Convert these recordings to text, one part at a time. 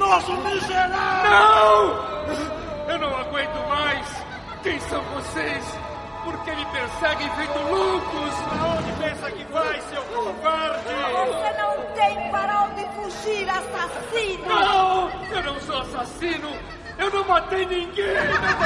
criminoso miserável! Não! Eu não aguento mais! Quem são vocês? Por que me perseguem feito loucos? Aonde pensa que vai, seu covarde? Você não tem para onde fugir, assassino! Não! Eu não sou assassino! Eu não matei ninguém!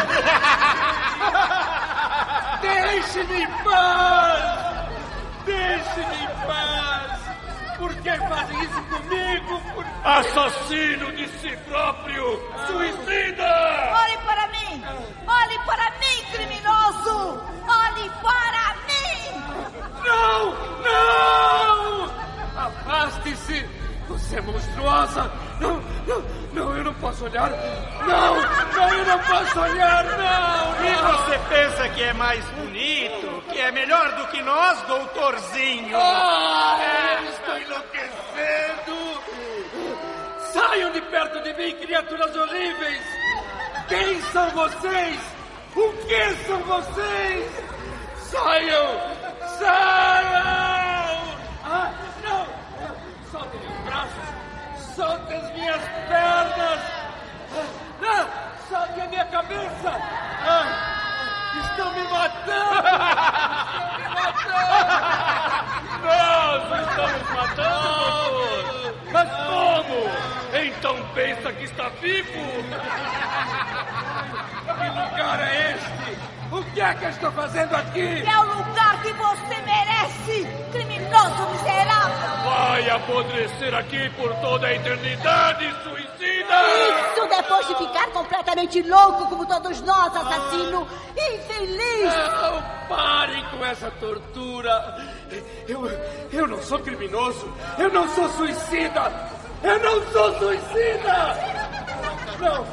Deixe-me em paz! Deixe-me em paz! Por que fazem isso comigo? Assassino de si próprio! Suicida! Olhe para mim! Olhe para mim, criminoso! Olhe para mim! Não! Não! Afaste-se! Você é monstruosa! Não, eu não posso olhar! Não, eu não posso olhar, não! E você pensa que é mais bonito, que é melhor do que nós, doutorzinho? Eu estou enlouquecendo! Saiam de perto de mim, criaturas horríveis! Quem são vocês? O que são vocês? Saiam! Saiam! Ah, não! Soltem meus braços! Soltem as minhas pernas! Não! Soltem a minha cabeça! Estão me matando! Estão me matando! Nós estamos matando, doutor! Mas como? Então pensa que está vivo? Que lugar é este? O que é que eu estou fazendo aqui? É o lugar que você merece, criminoso miserável! Vai apodrecer aqui por toda a eternidade, suicida! Isso depois de ficar completamente louco como todos nós, assassino infeliz! Não, parem com essa tortura! Eu não sou criminoso! Eu não sou suicida! Eu não sou suicida! Não!